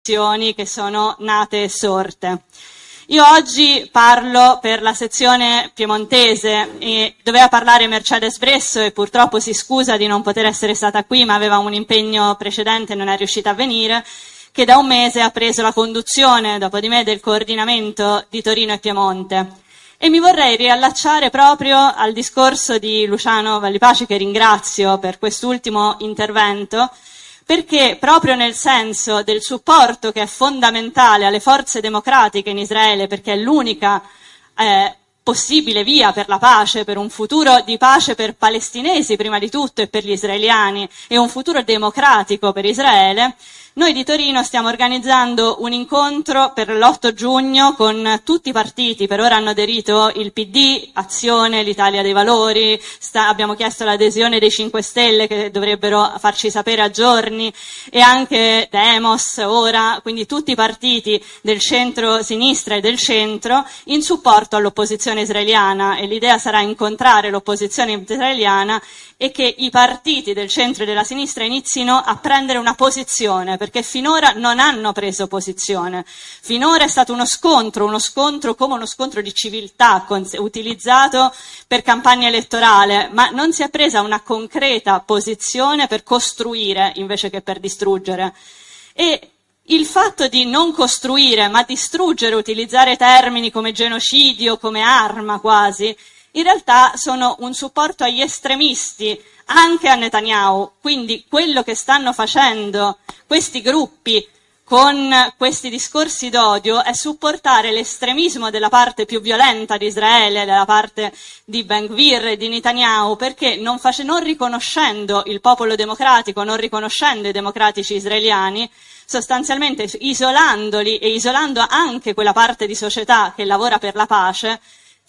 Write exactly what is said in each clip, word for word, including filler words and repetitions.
istituzioni che sono nate e sorte. Io oggi parlo per la sezione piemontese e doveva parlare Mercedes Bresso e purtroppo si scusa di non poter essere stata qui, ma aveva un impegno precedente e non è riuscita a venire, che da un mese ha preso la conduzione, dopo di me, del coordinamento di Torino e Piemonte. E mi vorrei riallacciare proprio al discorso di Luciano Vallipaci, che ringrazio per quest'ultimo intervento, perché proprio nel senso del supporto che è fondamentale alle forze democratiche in Israele, perché è l'unica eh, possibile via per la pace, per un futuro di pace per palestinesi prima di tutto e per gli israeliani, e un futuro democratico per Israele, noi di Torino stiamo organizzando un incontro per l'otto giugno con tutti i partiti. Per ora hanno aderito il P D, Azione, l'Italia dei Valori, sta, abbiamo chiesto l'adesione dei cinque Stelle che dovrebbero farci sapere a giorni, e anche Demos ora, quindi tutti i partiti del centro-sinistra e del centro in supporto all'opposizione israeliana, e l'idea sarà incontrare l'opposizione israeliana e che i partiti del centro e della sinistra inizino a prendere una posizione, perché finora non hanno preso posizione. Finora è stato uno scontro, uno scontro come uno scontro di civiltà utilizzato per campagna elettorale, ma non si è presa una concreta posizione per costruire invece che per distruggere. E il fatto di non costruire ma distruggere, utilizzare termini come genocidio, come arma quasi, in realtà sono un supporto agli estremisti, anche a Netanyahu. Quindi quello che stanno facendo questi gruppi con questi discorsi d'odio è supportare l'estremismo della parte più violenta di Israele, della parte di Ben Gvir e di Netanyahu, perché non, face, non riconoscendo il popolo democratico, non riconoscendo i democratici israeliani, sostanzialmente isolandoli e isolando anche quella parte di società che lavora per la pace,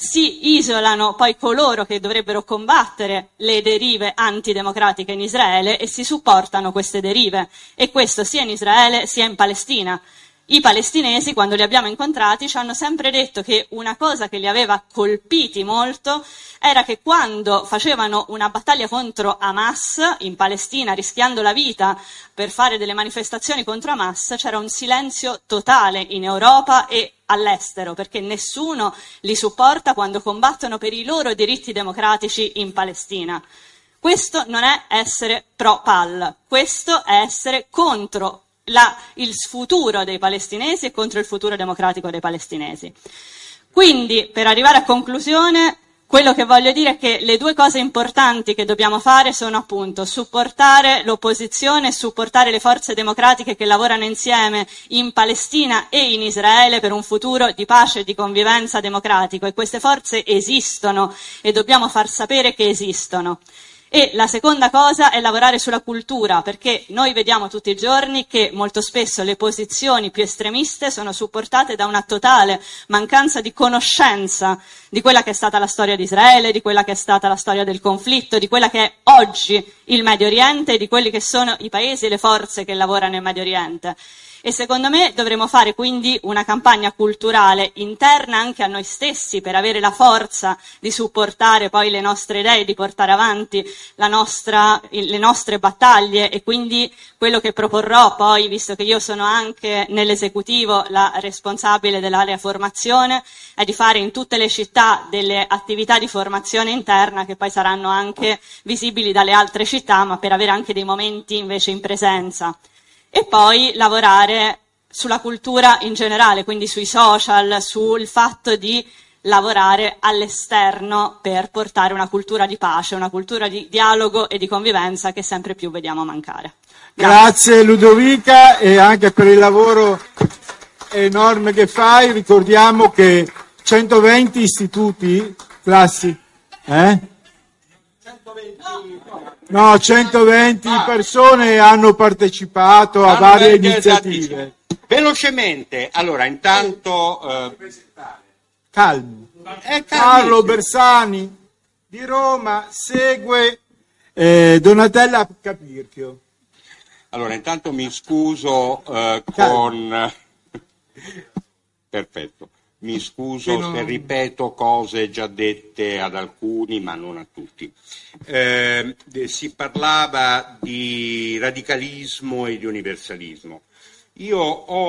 si isolano poi coloro che dovrebbero combattere le derive antidemocratiche in Israele e si supportano queste derive, e questo sia in Israele sia in Palestina. I palestinesi, quando li abbiamo incontrati, ci hanno sempre detto che una cosa che li aveva colpiti molto era che quando facevano una battaglia contro Hamas in Palestina, rischiando la vita per fare delle manifestazioni contro Hamas, c'era un silenzio totale in Europa e all'estero, perché nessuno li supporta quando combattono per i loro diritti democratici in Palestina. Questo non è essere pro-P A L, questo è essere contro La, il futuro dei palestinesi e contro il futuro democratico dei palestinesi. Quindi, per arrivare a conclusione, quello che voglio dire è che le due cose importanti che dobbiamo fare sono appunto supportare l'opposizione e supportare le forze democratiche che lavorano insieme in Palestina e in Israele per un futuro di pace e di convivenza democratico, e queste forze esistono e dobbiamo far sapere che esistono. E la seconda cosa è lavorare sulla cultura, perché noi vediamo tutti i giorni che molto spesso le posizioni più estremiste sono supportate da una totale mancanza di conoscenza di quella che è stata la storia di Israele, di quella che è stata la storia del conflitto, di quella che è oggi il Medio Oriente e di quelli che sono i paesi e le forze che lavorano nel Medio Oriente. E secondo me dovremo fare quindi una campagna culturale interna anche a noi stessi per avere la forza di supportare poi le nostre idee, di portare avanti la nostra, le nostre battaglie, e quindi quello che proporrò poi, visto che io sono anche nell'esecutivo la responsabile dell'area formazione, è di fare in tutte le città delle attività di formazione interna che poi saranno anche visibili dalle altre città, ma per avere anche dei momenti invece in presenza. E poi lavorare sulla cultura in generale, quindi sui social, sul fatto di lavorare all'esterno per portare una cultura di pace, una cultura di dialogo e di convivenza che sempre più vediamo mancare. Grazie, Grazie Ludovica, e anche per il lavoro enorme che fai. Ricordiamo che centoventi istituti, classi, eh? No, centoventi persone hanno partecipato a varie iniziative. Velocemente, allora, intanto... Eh... Calmi. Carlo Bersani di Roma, segue eh, Donatella Capirchio. Allora, intanto mi scuso eh, con... Perfetto. Mi scuso non... se ripeto cose già dette ad alcuni, ma non a tutti. Eh, si parlava di radicalismo e di universalismo. Io ho